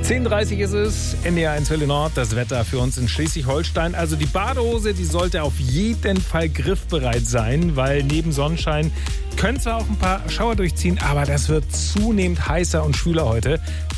10:30 ist es, NDR 1 Welle Nord, das Wetter für uns in Schleswig-Holstein. Also die Badehose, die sollte auf jeden Fall griffbereit sein, weil neben Sonnenschein können zwar auch ein paar Schauer durchziehen, aber das wird zunehmend heißer und schwüler heute.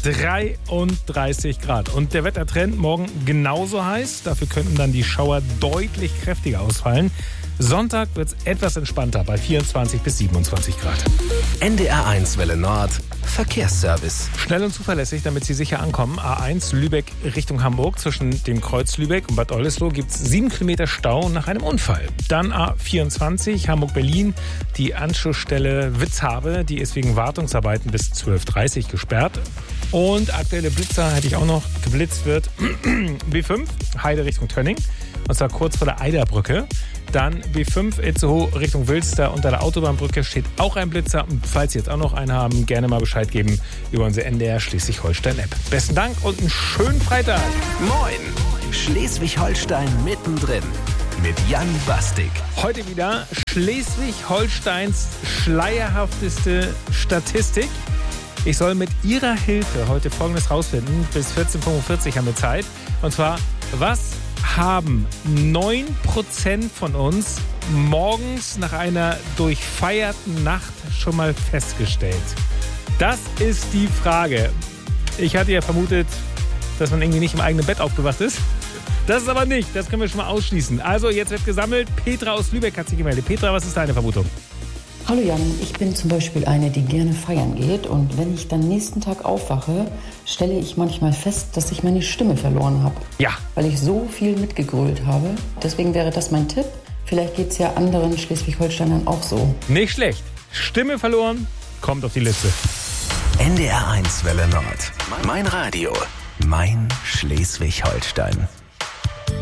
33 Grad. Und der Wettertrend morgen genauso heiß. Dafür könnten dann die Schauer deutlich kräftiger ausfallen. Sonntag wird es etwas entspannter bei 24 bis 27 Grad. NDR 1 Welle Nord, Verkehrsservice. Schnell und zuverlässig, damit Sie sicher ankommen. A1 Lübeck Richtung Hamburg. Zwischen dem Kreuz Lübeck und Bad Oldesloe gibt es 7 Kilometer Stau nach einem Unfall. Dann A24 Hamburg-Berlin. Die Anschlussstelle Witzhabe, die ist wegen Wartungsarbeiten bis 12:30 gesperrt. Und aktuelle Blitzer hätte ich auch noch. Geblitzt wird B5 Heide Richtung Tönning. Und zwar kurz vor der Eiderbrücke. Dann B5 Itzehoe Richtung Wilster. Unter der Autobahnbrücke steht auch ein Blitzer. Und falls Sie jetzt auch noch einen haben, gerne mal Bescheid geben über unsere NDR Schleswig-Holstein-App. Besten Dank und einen schönen Freitag. Moin, Schleswig-Holstein mittendrin mit Jan Bastik. Heute wieder Schleswig-Holsteins schleierhafteste Statistik. Ich soll mit Ihrer Hilfe heute Folgendes rausfinden. Bis 14:45 haben wir Zeit. Und zwar, was haben 9% von uns morgens nach einer durchfeierten Nacht schon mal festgestellt? Das ist die Frage. Ich hatte ja vermutet, dass man irgendwie nicht im eigenen Bett aufgewacht ist. Das ist aber nicht. Das können wir schon mal ausschließen. Also, jetzt wird gesammelt. Petra aus Lübeck hat sich gemeldet. Petra, was ist deine Vermutung? Hallo Jan, ich bin zum Beispiel eine, die gerne feiern geht, und wenn ich dann nächsten Tag aufwache, stelle ich manchmal fest, dass ich meine Stimme verloren habe. Ja. Weil ich so viel mitgegrölt habe. Deswegen wäre das mein Tipp. Vielleicht geht es ja anderen Schleswig-Holsteinern auch so. Nicht schlecht. Stimme verloren, kommt auf die Liste. NDR 1 Welle Nord. Mein Radio. Mein Schleswig-Holstein.